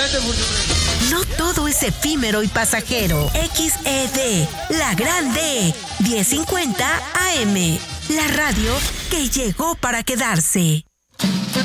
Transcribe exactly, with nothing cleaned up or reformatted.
Gracias por su... No todo es efímero y pasajero. X E D, la grande, diez cincuenta A M. La radio que llegó para quedarse.